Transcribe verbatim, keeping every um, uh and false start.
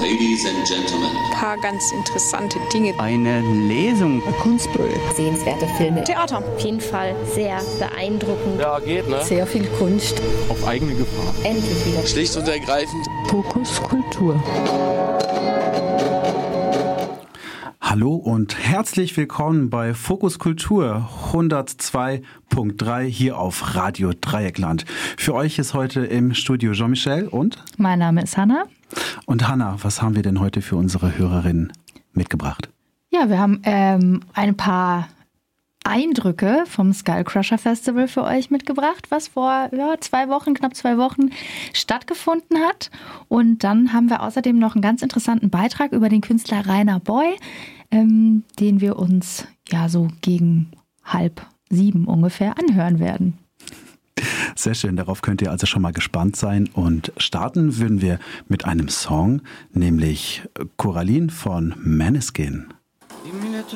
Ladies and Gentlemen. Ein paar ganz interessante Dinge. Eine Lesung. Ein Kunstprojekt. Sehenswerte Filme. Theater. Auf jeden Fall sehr beeindruckend. Ja, geht, ne? Sehr viel Kunst. Auf eigene Gefahr. Endlich wieder. Schlicht und ergreifend. Fokus Kultur. Hallo und herzlich willkommen bei Fokus Kultur hundertzwei Punkt drei hier auf Radio Dreieckland. Für euch ist heute im Studio Jean-Michel und? Mein Name ist Hanna. Und Hanna, was haben wir denn heute für unsere Hörerinnen mitgebracht? Ja, wir haben ähm, ein paar Eindrücke vom Skullcrusher Festival für euch mitgebracht, was vor ja, zwei Wochen, knapp zwei Wochen stattgefunden hat. Und dann haben wir außerdem noch einen ganz interessanten Beitrag über den Künstler Rainer Boy, ähm, den wir uns ja so gegen halb sieben ungefähr anhören werden. Sehr schön, darauf könnt ihr also schon mal gespannt sein. Und starten würden wir mit einem Song, nämlich Coraline von Måneskin.